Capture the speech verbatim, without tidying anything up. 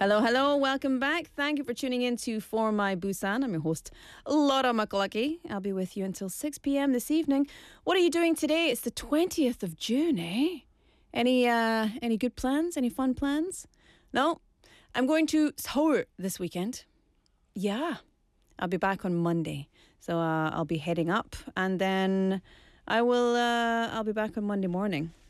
Hello, hello, welcome back. Thank you for tuning in to For My Busan. I'm your host, Laura McLucky. I'll be with you until six p.m. this evening. What are you doing today? It's the twentieth of June, eh? Any uh, any good plans? Any fun plans? No? I'm going to Seoul this weekend. Yeah. I'll be back on Monday. So uh, I'll be heading up and then I will, uh, I'll be back on Monday morning.